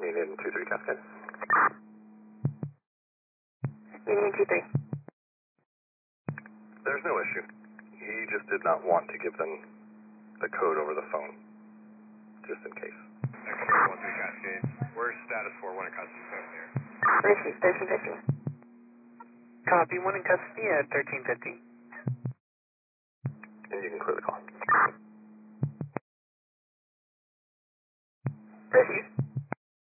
Union 23 Cascade. Union 23. There's no issue. He just did not want to give them the code over the phone, just in case. X-ray 13 Cascade. Where's status for one in custody so here? Received 1350. Copy, one in custody at 1350. And you can clear the call. Received.